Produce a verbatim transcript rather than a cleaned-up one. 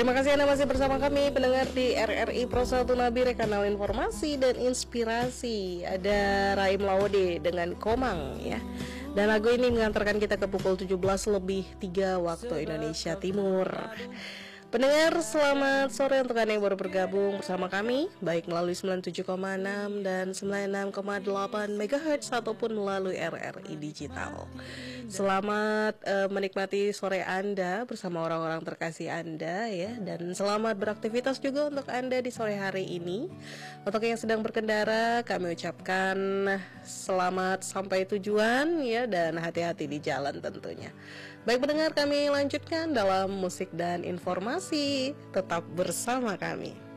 Terima kasih Anda masih bersama kami pendengar di R R I Pro satu Nabire, kanal informasi dan inspirasi. Ada Raim Lawode dengan Komang ya. Dan lagu ini mengantarkan kita ke pukul tujuh belas lebih tiga waktu Indonesia Timur. Pendengar, selamat sore untuk Anda yang baru bergabung bersama kami, baik melalui sembilan puluh tujuh koma enam dan sembilan puluh enam koma delapan megahertz ataupun melalui R R I Digital. Selamat uh, menikmati sore Anda bersama orang-orang terkasih Anda ya. Dan selamat beraktivitas juga untuk Anda di sore hari ini. Untuk yang sedang berkendara, kami ucapkan selamat sampai tujuan ya, dan hati-hati di jalan tentunya. Baik pendengar, kami lanjutkan dalam musik dan informasi. Tetap bersama kami.